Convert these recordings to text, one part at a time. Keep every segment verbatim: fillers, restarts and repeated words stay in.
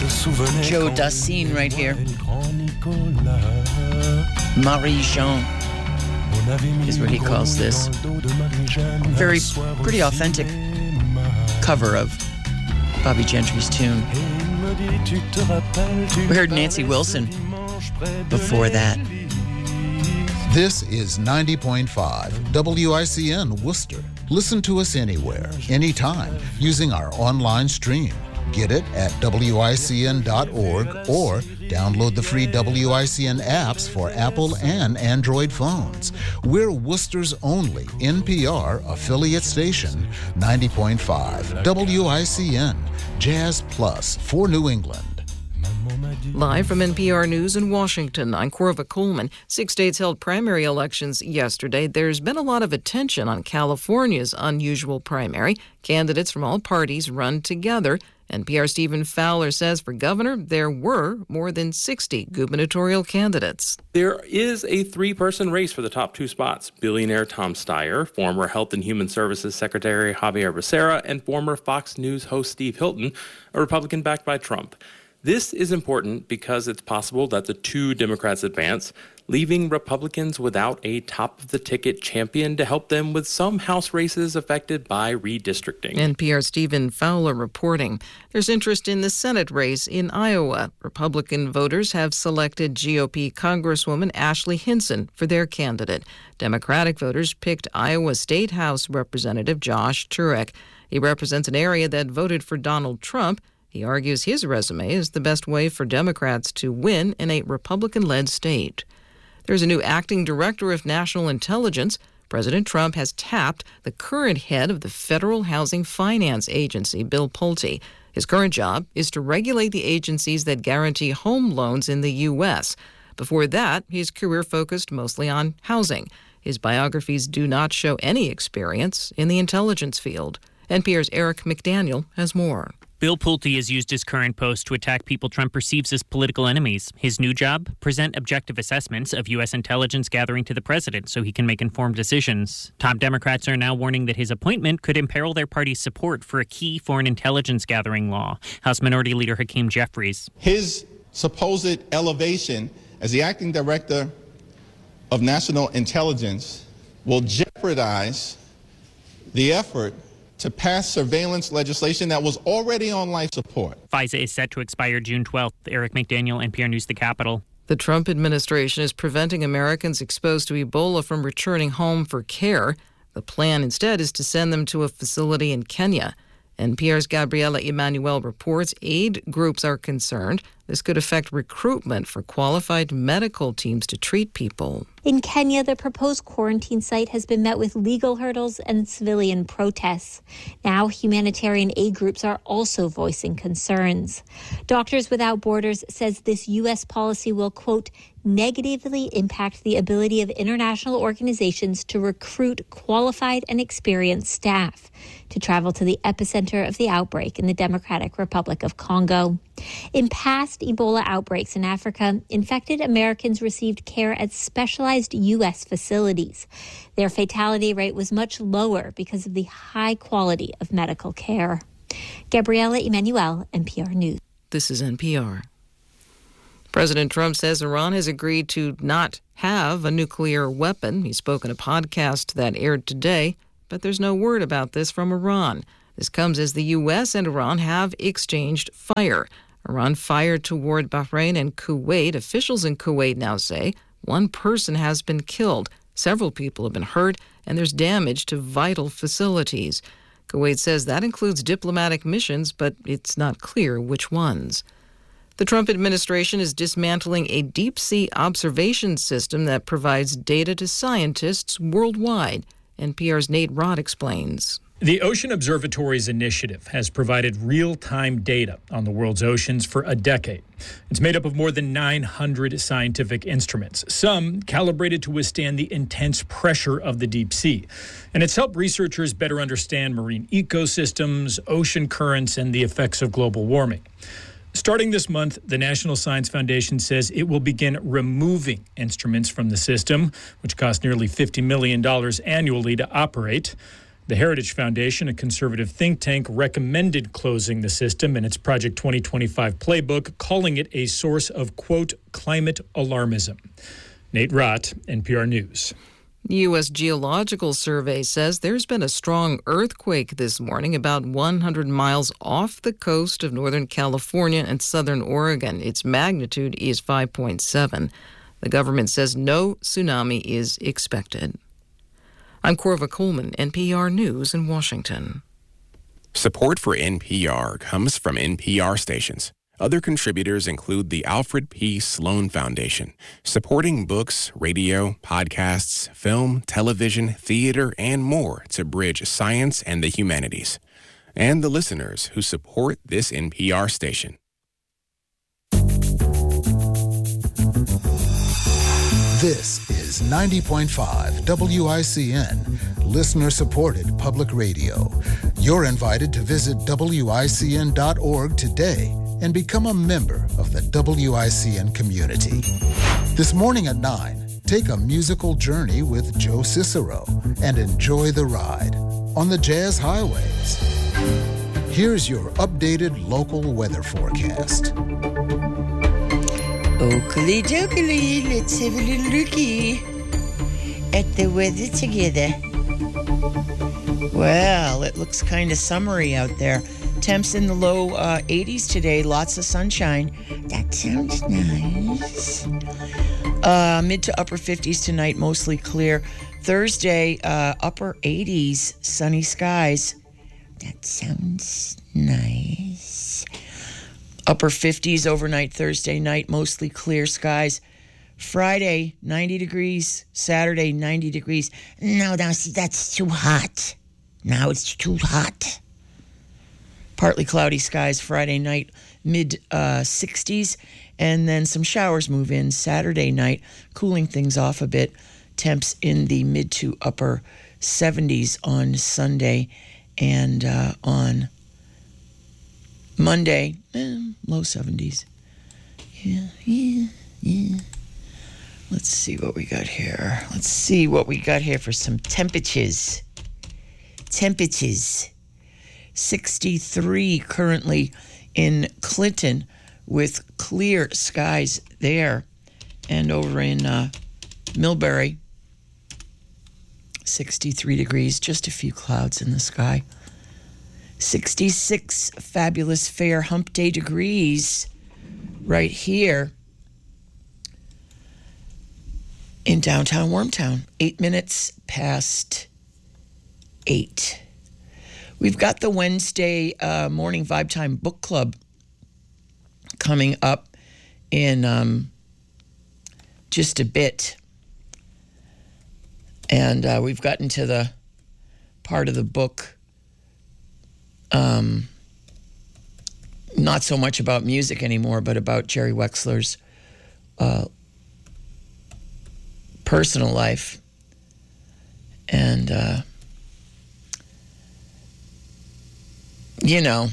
Joe Dassin right here. Marie-Jean is what he calls this. Very, pretty authentic cover of Bobby Gentry's tune. We heard Nancy Wilson before that. This is ninety point five W I C N Worcester. Listen to us anywhere, anytime, using our online stream. Get it at W I C N dot org or download the free W I C N apps for Apple and Android phones. We're Worcester's only N P R affiliate station, ninety point five W I C N, Jazz Plus for New England. Live from N P R News in Washington, I'm Corva Coleman. Six states held primary elections yesterday. There's been a lot of attention on California's unusual primary. Candidates from all parties run together. N P R's Stephen Fowler says for governor, there were more than sixty gubernatorial candidates. There is a three-person race for the top two spots. Billionaire Tom Steyer, former Health and Human Services Secretary Javier Becerra, and former Fox News host Steve Hilton, a Republican backed by Trump. This is important because it's possible that the two Democrats advance, leaving Republicans without a top-of-the-ticket champion to help them with some House races affected by redistricting. N P R's Stephen Fowler reporting. There's interest in the Senate race in Iowa. Republican voters have selected G O P Congresswoman Ashley Hinson for their candidate. Democratic voters picked Iowa State House Representative Josh Turek. He represents an area that voted for Donald Trump. He argues his resume is the best way for Democrats to win in a Republican-led state. There's a new acting director of national intelligence. President Trump has tapped the current head of the Federal Housing Finance Agency, Bill Pulte. His current job is to regulate the agencies that guarantee home loans in the U S. Before that, his career focused mostly on housing. His biographies do not show any experience in the intelligence field. N P R's Eric McDaniel has more. Bill Pulte has used his current post to attack people Trump perceives as political enemies. His new job? Present objective assessments of U S intelligence gathering to the president so he can make informed decisions. Top Democrats are now warning that his appointment could imperil their party's support for a key foreign intelligence gathering law. House Minority Leader Hakeem Jeffries. His supposed elevation as the acting director of national intelligence will jeopardize the effort to pass surveillance legislation that was already on life support. FISA is set to expire June twelfth. Eric McDaniel, N P R News, the Capitol. The Trump administration is preventing Americans exposed to Ebola from returning home for care. The plan instead is to send them to a facility in Kenya. N P R's Gabriela Emanuel reports aid groups are concerned this could affect recruitment for qualified medical teams to treat people. In Kenya, the proposed quarantine site has been met with legal hurdles and civilian protests. Now, humanitarian aid groups are also voicing concerns. Doctors Without Borders says this U S policy will, quote, negatively impact the ability of international organizations to recruit qualified and experienced staff to travel to the epicenter of the outbreak in the Democratic Republic of Congo. In past Ebola outbreaks in Africa, infected Americans received care at specialized U S facilities. Their fatality rate was much lower because of the high quality of medical care. Gabriela Emanuel, N P R News. This is N P R. President Trump says Iran has agreed to not have a nuclear weapon. He spoke in a podcast that aired today, but there's no word about this from Iran. This comes as the U S and Iran have exchanged fire. Iran fired toward Bahrain and Kuwait. Officials in Kuwait now say one person has been killed, several people have been hurt, and there's damage to vital facilities. Kuwait says that includes diplomatic missions, but it's not clear which ones. The Trump administration is dismantling a deep-sea observation system that provides data to scientists worldwide. N P R's Nate Rott explains. The Ocean Observatory's initiative has provided real-time data on the world's oceans for a decade. It's made up of more than nine hundred scientific instruments, some calibrated to withstand the intense pressure of the deep sea. And it's helped researchers better understand marine ecosystems, ocean currents, and the effects of global warming. Starting this month, the National Science Foundation says it will begin removing instruments from the system, which cost nearly fifty million dollars annually to operate. The Heritage Foundation, a conservative think tank, recommended closing the system in its Project twenty twenty-five playbook, calling it a source of, quote, climate alarmism. Nate Rott, N P R News. The U S Geological Survey says there's been a strong earthquake this morning about one hundred miles off the coast of Northern California and Southern Oregon. Its magnitude is five point seven. The government says no tsunami is expected. I'm Corva Coleman, N P R News in Washington. Support for N P R comes from N P R stations. Other contributors include the Alfred P. Sloan Foundation, supporting books, radio, podcasts, film, television, theater, and more to bridge science and the humanities. And the listeners who support this N P R station. This is ninety point five W I C N, listener-supported public radio. You're invited to visit W I C N dot org today and become a member of the W I C N community. This morning at nine, take a musical journey with Joe Cicero and enjoy the ride on the Jazz Highways. Here's your updated local weather forecast. Oakley dokley, let's have a little looky at the weather together. Well, it looks kind of summery out there. Temps in the low uh, eighties today, lots of sunshine. That sounds nice. Uh, mid to upper fifties tonight, mostly clear. Thursday, uh, upper eighties, sunny skies. That sounds nice. Upper fifties overnight Thursday night, mostly clear skies. Friday, ninety degrees. Saturday, ninety degrees. No, now see, that's too hot. Now it's too hot. Partly cloudy skies Friday night, mid uh, sixties, and then some showers move in Saturday night, cooling things off a bit. Temps in the mid to upper seventies on Sunday, and uh, on Monday, eh, low seventies. Yeah, yeah, yeah. Let's see what we got here. Let's see what we got here for some temperatures. Temperatures. sixty-three currently in Clinton with clear skies there. And over in uh, Millbury, sixty-three degrees, just a few clouds in the sky. sixty-six fabulous fair hump day degrees right here in downtown Wormtown. Eight minutes past eight. We've got the Wednesday uh, morning Vibe Time Book Club coming up in um, just a bit. And uh, we've gotten to the part of the book, um, not so much about music anymore, but about Jerry Wexler's uh, personal life. And, uh, you know,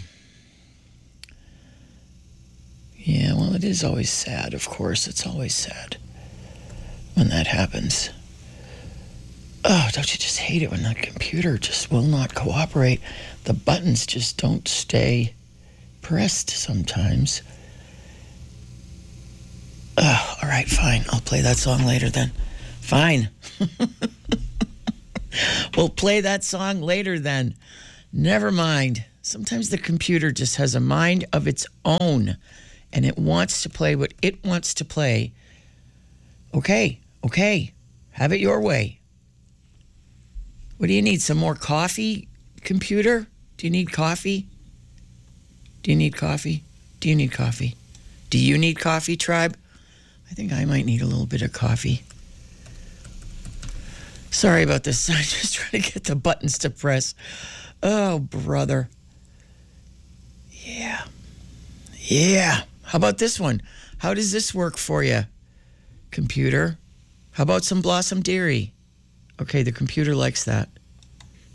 yeah, well, it is always sad, of course. It's always sad when that happens. Oh, don't you just hate it when that computer just will not cooperate? The buttons just don't stay pressed sometimes. Oh, all right, fine. I'll play that song later then. Fine. We'll play that song later then. Never mind. Sometimes the computer just has a mind of its own, and it wants to play what it wants to play. Okay, okay. Have it your way. What do you need? Some more coffee, computer? Do you need coffee? Do you need coffee? Do you need coffee? Do you need coffee, tribe? I think I might need a little bit of coffee. Sorry about this. I'm just trying to get the buttons to press. Oh, brother. Yeah. Yeah. How about this one? How does this work for you, computer? How about some Blossom Dairy? Okay, the computer likes that.